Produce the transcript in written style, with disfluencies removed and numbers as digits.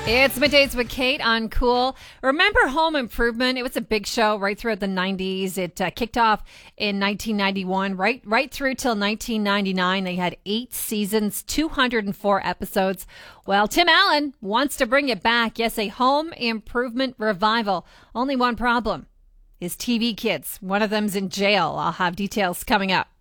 It's Middays with Kate on Cool. Remember Home Improvement? It was a big show right throughout the 90s. It kicked off in 1991, right through till 1999. They had 8 seasons, 204 episodes. Well, Tim Allen wants to bring it back. Yes, a home improvement revival. Only one problem. His TV kids. One of them's in jail. I'll have details coming up.